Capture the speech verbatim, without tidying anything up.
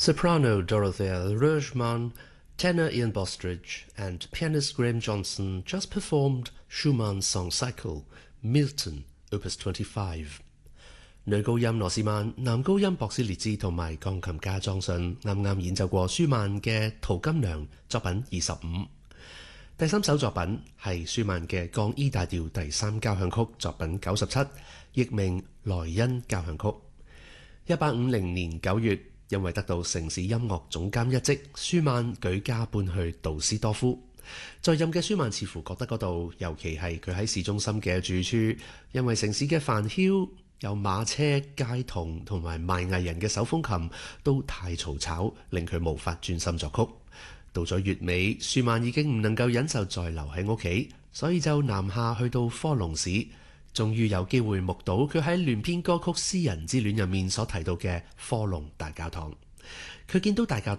Soprano Dorothea Rogeman, tenor Ian Bostridge, and pianist Graham Johnson just performed Schumann's song cycle, Milton, Opus twenty-five. 女高音羅士曼、男高音博斯列茲同埋鋼琴家莊遜啱啱演奏過舒曼嘅《淘金娘》作品二十五。第三首作品係舒曼嘅降 E 大調第三交響曲作品九十七，譯名萊茵交響曲。一八五零年九月，因為得到城市音樂總監一職，舒曼舉家搬去杜斯多夫。在任嘅舒曼似乎覺得嗰度，尤其係佢喺市中心嘅住處，因為城市嘅煩囂，有馬車、街童同埋賣藝人嘅手風琴都太嘈吵，令佢無法專心作曲。到咗月尾，舒曼已經唔能夠忍受再留喺屋企，所以就南下去到科隆市，終於有機會目睹佢喺聯編歌曲《詩人之戀》入面所提到嘅科隆大教堂。佢見到大教